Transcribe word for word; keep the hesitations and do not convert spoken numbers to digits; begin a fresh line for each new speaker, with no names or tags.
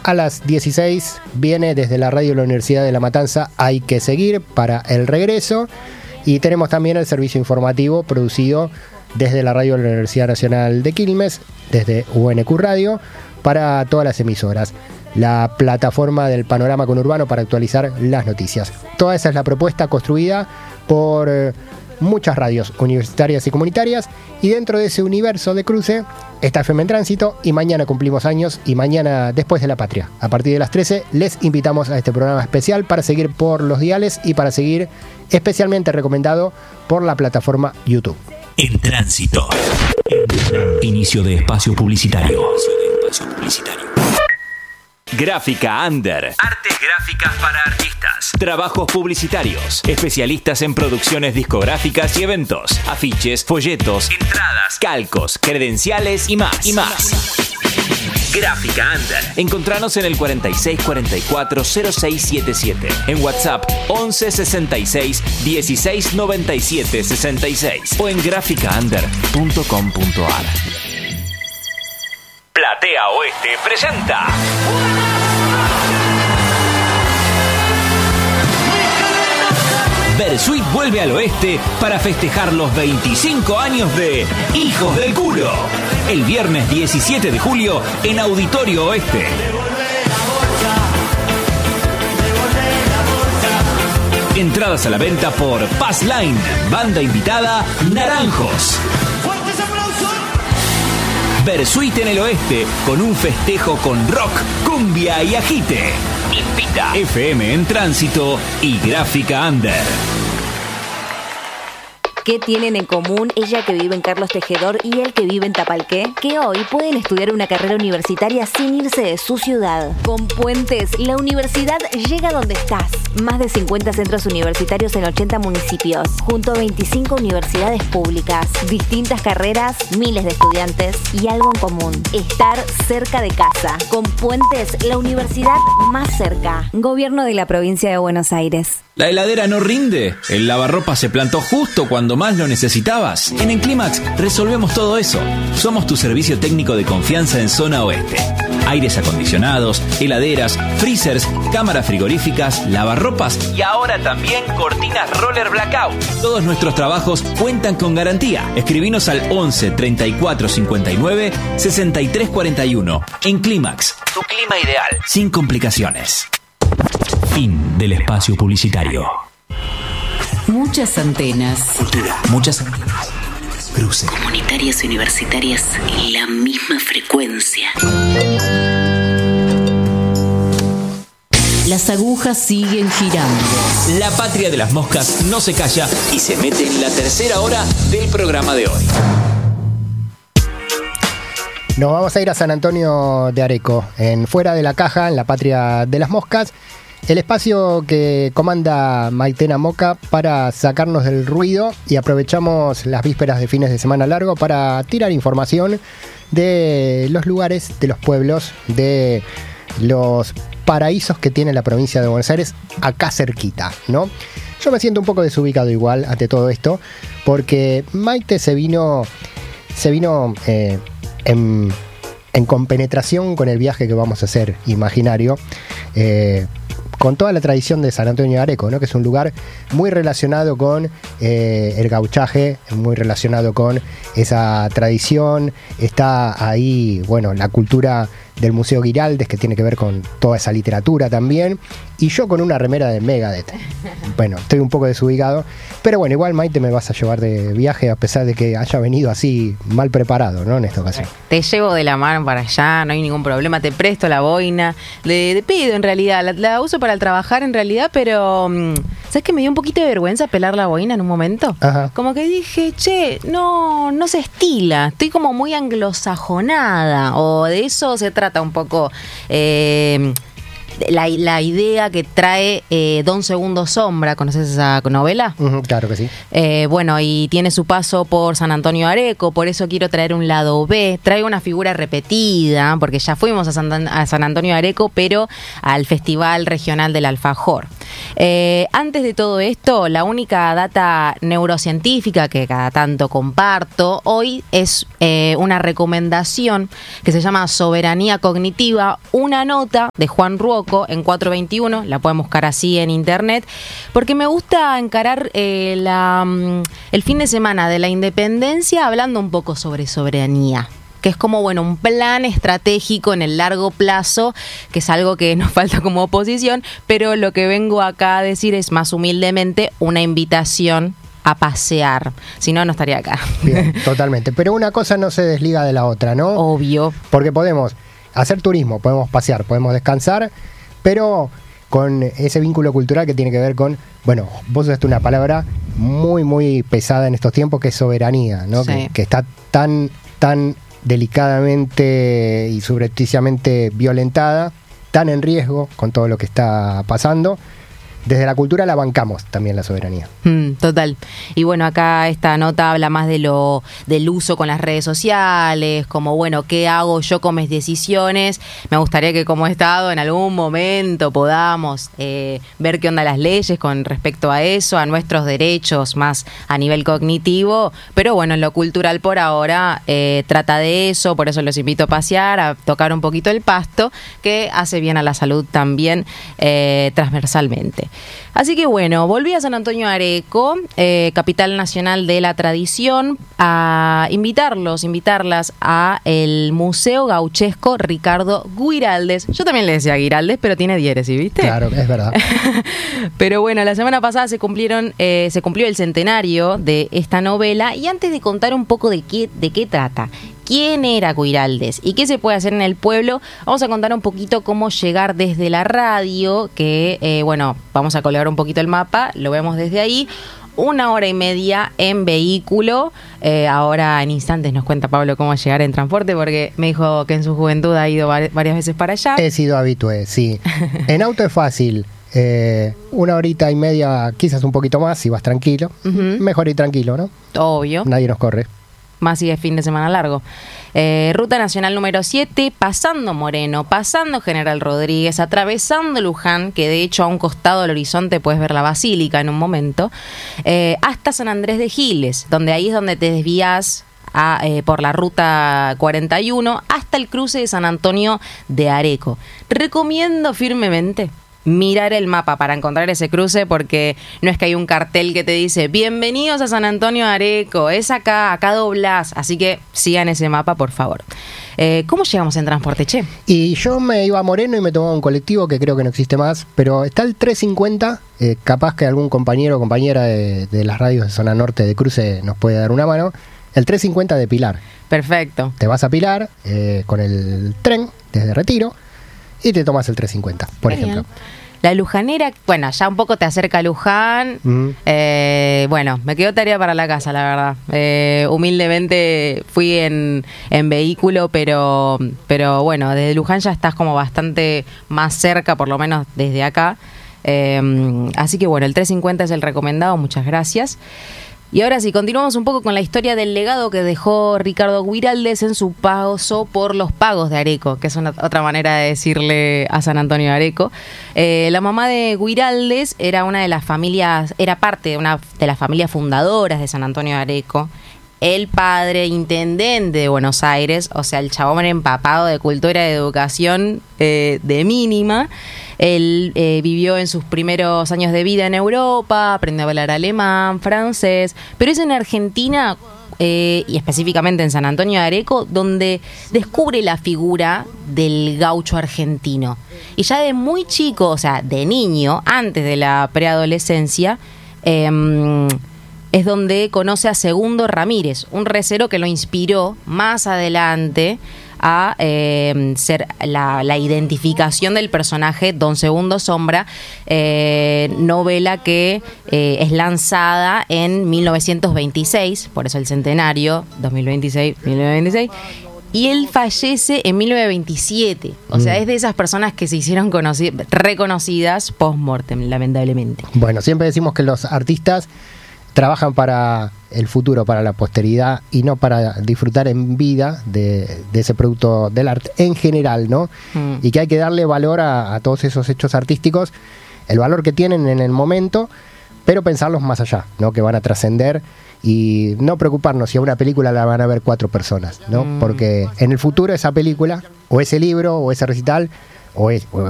a las dieciséis viene desde la radio de la Universidad de La Matanza Hay que Seguir para el regreso. Y tenemos también el servicio informativo producido desde la radio de la Universidad Nacional de Quilmes, desde U N Q Radio, para todas las emisoras. La plataforma del panorama conurbano para actualizar las noticias. Toda esa es la propuesta construida por eh, muchas radios universitarias y comunitarias, y dentro de ese universo de cruce está F M en Tránsito, y mañana cumplimos años, y mañana Después de la Patria, a partir de las trece, les invitamos a este programa especial para seguir por los diales y para seguir especialmente recomendado por la plataforma YouTube.
En Tránsito. Inicio de espacio publicitario. Inicio de espacio publicitario. Gráfica Under. Artes gráficas para artistas. Trabajos publicitarios. Especialistas en producciones discográficas y eventos. Afiches, folletos, entradas, calcos, credenciales y más. Y más. Gráfica Under. Encontranos en el cuarenta y seis cuarenta y cuatro cero seis setenta y siete. En WhatsApp once sesenta y seis dieciséis noventa y siete sesenta y seis. O en gráfica under punto com punto a r. Platea Oeste presenta Versuit vuelve al oeste para festejar los veinticinco años de Hijos del Culo. El viernes diecisiete de julio en Auditorio Oeste. Entradas a la venta por Passline. Banda invitada Naranjos. Versuit en el oeste, con un festejo con rock, cumbia y agite. Invita F M en Tránsito y Gráfica Under.
¿Qué tienen en común ella que vive en Carlos Tejedor y él que vive en Tapalqué? Que hoy pueden estudiar una carrera universitaria sin irse de su ciudad. Con Puentes, la universidad llega donde estás. Más de cincuenta centros universitarios en ochenta municipios, junto a veinticinco universidades públicas. Distintas carreras, miles de estudiantes y algo en común: estar cerca de casa. Con Puentes, la universidad más cerca. Gobierno de la provincia de Buenos Aires.
¿La heladera no rinde? ¿El lavarropa se plantó justo cuando más lo necesitabas? En Enclimax resolvemos todo eso. Somos tu servicio técnico de confianza en zona oeste. Aires acondicionados, heladeras, freezers, cámaras frigoríficas, lavarropas y ahora también cortinas roller blackout. Todos nuestros trabajos cuentan con garantía. Escribinos al once treinta y cuatro cincuenta y nueve sesenta y tres cuarenta y uno. Enclimax, tu clima ideal, sin complicaciones. Fin del espacio publicitario.
Muchas antenas.
Cultura. Muchas antenas. Cruce.
Comunitarias y universitarias en la misma frecuencia. Las agujas siguen girando.
La patria de las moscas no se calla y se mete en la tercera hora del programa de hoy.
Nos vamos a ir a San Antonio de Areco, en Fuera de la Caja, en la patria de las moscas. El espacio que comanda Maitena Moca para sacarnos del ruido, y aprovechamos las vísperas de fines de semana largo para tirar información de los lugares, de los pueblos, de los paraísos que tiene la provincia de Buenos Aires, acá cerquita, ¿no? Yo me siento un poco desubicado igual ante todo esto, porque Maite se vino, se vino eh, en, en compenetración con el viaje que vamos a hacer imaginario, eh, con toda la tradición de San Antonio de Areco, ¿no? Que es un lugar muy relacionado con eh, el gauchaje, muy relacionado con esa tradición. Está ahí, bueno, la cultura del Museo Giraldes, que tiene que ver con toda esa literatura también. Y yo con una remera de Megadeth. Bueno, estoy un poco desubicado. Pero bueno, igual Maite me vas a llevar de viaje, a pesar de que haya venido así mal preparado, ¿no? En esta ocasión.
Te llevo de la mano para allá, no hay ningún problema. Te presto la boina. Le, le pido en realidad, la, la uso para el trabajar en realidad, pero ¿sabes que me dio un poquito de vergüenza pelar la boina en un momento?
Ajá.
Como que dije, che, no, no se estila. Estoy como muy anglosajonada. O de eso se trata un poco... Eh, la, la idea que trae eh, Don Segundo Sombra. ¿Conoces esa novela?
Uh-huh, claro que sí.
Eh, bueno, y tiene su paso por San Antonio de Areco, por eso quiero traer un lado B. Traigo una figura repetida, porque ya fuimos a San, a San Antonio de Areco, pero al Festival Regional del Alfajor. Eh, antes de todo esto, la única data neurocientífica que cada tanto comparto hoy es eh, una recomendación que se llama Soberanía Cognitiva, una nota de Juan Ruoco en cuatro veintiuno, la pueden buscar así en internet, porque me gusta encarar eh, la, el fin de semana de la independencia hablando un poco sobre soberanía, que es como, bueno, un plan estratégico en el largo plazo, que es algo que nos falta como oposición, pero lo que vengo acá a decir es más humildemente una invitación a pasear, si no, no estaría acá.
Bien, totalmente, pero una cosa no se desliga de la otra, ¿no?
Obvio.
Porque podemos hacer turismo, podemos pasear, podemos descansar, pero con ese vínculo cultural que tiene que ver con, bueno, vos usaste una palabra muy, muy pesada en estos tiempos, que es soberanía, ¿no?
Sí.
Que, que está tan, tan delicadamente y subrepticiamente violentada, tan en riesgo con todo lo que está pasando. Desde la cultura la bancamos también la soberanía.
Mm, total. Y bueno, acá esta nota habla más de lo del uso con las redes sociales, como bueno, ¿qué hago yo con mis decisiones? Me gustaría que como Estado en algún momento podamos eh, ver qué onda las leyes con respecto a eso, a nuestros derechos más a nivel cognitivo, pero bueno, en lo cultural por ahora eh, trata de eso, por eso los invito a pasear, a tocar un poquito el pasto, que hace bien a la salud también eh, transversalmente. Así que bueno, volví a San Antonio de Areco, eh, capital nacional de la tradición, a invitarlos, invitarlas a el Museo Gauchesco Ricardo Guiraldes. Yo también le decía Guiraldes, pero tiene diéresis, ¿viste?
Claro, es verdad.
Pero bueno, la semana pasada se cumplieron, eh, se cumplió el centenario de esta novela, y antes de contar un poco de qué, de qué trata, quién era Guiraldes y qué se puede hacer en el pueblo, vamos a contar un poquito cómo llegar desde la radio, que eh, bueno, vamos a colgar un poquito el mapa, lo vemos desde ahí, una hora y media en vehículo. Eh, ahora en instantes nos cuenta Pablo cómo llegar en transporte, porque me dijo que en su juventud ha ido var- varias veces para allá.
He sido habitué, sí. En auto es fácil. Eh, una horita y media, quizás un poquito más, si vas tranquilo.
Uh-huh.
Mejor ir tranquilo, ¿no?
Obvio.
Nadie nos corre.
Más si es fin de semana largo. Eh, Ruta Nacional número siete, pasando Moreno, pasando General Rodríguez, atravesando Luján, que de hecho a un costado del horizonte puedes ver la Basílica en un momento, eh, hasta San Andrés de Giles, donde ahí es donde te desvías a, eh, por la Ruta cuarenta y uno hasta el cruce de San Antonio de Areco. Recomiendo firmemente mirar el mapa para encontrar ese cruce, porque no es que hay un cartel que te dice bienvenidos a San Antonio de Areco, es acá, acá doblás, así que sigan ese mapa, por favor. Eh, ¿Cómo llegamos en transporte, che?
Y yo me iba a Moreno y me tomaba un colectivo que creo que no existe más, pero está el trescientos cincuenta, eh, capaz que algún compañero o compañera de, de las radios de zona norte de cruce nos puede dar una mano. El trescientos cincuenta de Pilar.
Perfecto.
Te vas a Pilar eh, con el tren desde Retiro y te tomas el trescientos cincuenta, por
Qué
ejemplo.
bien. La Lujanera, bueno, ya un poco te acerca a Luján.
Mm.
Eh, bueno, me quedó tarea para la casa, la verdad. Eh, humildemente fui en, en vehículo, pero, pero bueno, desde Luján ya estás como bastante más cerca, por lo menos desde acá. Eh, así que bueno, el trescientos cincuenta es el recomendado, muchas gracias. Y ahora sí, continuamos un poco con la historia del legado que dejó Ricardo Guiraldes en su paso por los pagos de Areco, que es una, otra manera de decirle a San Antonio de Areco. Eh, la mamá de Guiraldes era una de las familias, era parte de una de las familias fundadoras de San Antonio de Areco. El padre, intendente de Buenos Aires, o sea, el chabón empapado de cultura y de educación eh, de mínima. Él eh, vivió en sus primeros años de vida en Europa, aprendió a hablar alemán, francés, pero es en Argentina, eh, y específicamente en San Antonio de Areco, donde descubre la figura del gaucho argentino. Y ya de muy chico, o sea, de niño, antes de la preadolescencia, eh, es donde conoce a Segundo Ramírez, un recero que lo inspiró más adelante a eh, ser la, la identificación del personaje Don Segundo Sombra, eh, novela que eh, es lanzada en mil novecientos veintiséis, por eso el centenario, dos mil veintiséis, mil novecientos veintiséis, y él fallece en mil novecientos veintisiete. O sea,
Mm.
es de esas personas que se hicieron conoci- reconocidas post-mortem, lamentablemente.
Bueno, siempre decimos que los artistas trabajan para el futuro, para la posteridad y no para disfrutar en vida de, de ese producto del arte en general, ¿no?
Mm.
Y que hay que darle valor a, a todos esos hechos artísticos, el valor que tienen en el momento, pero pensarlos más allá, ¿no? Que van a trascender y no preocuparnos si a una película la van a ver cuatro personas, ¿no?
Mm.
Porque en el futuro esa película, o ese libro, o ese recital, o, es, o